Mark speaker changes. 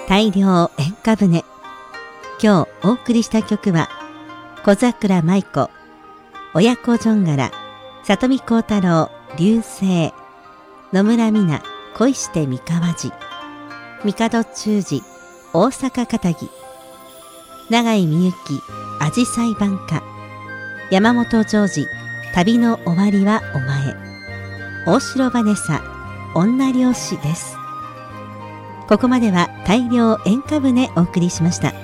Speaker 1: 大漁演歌船。今日お送りした曲は小桜舞子、親子ジョンガラ、里見光太郎、流星、野村美奈、恋して三河路、帝忠治、大阪かぎ、永井みゆき、あじさい晩歌、山本譲二、旅の終わりはお前、大城バネサ、女漁師です。ここまでは大漁演歌船お送りしました。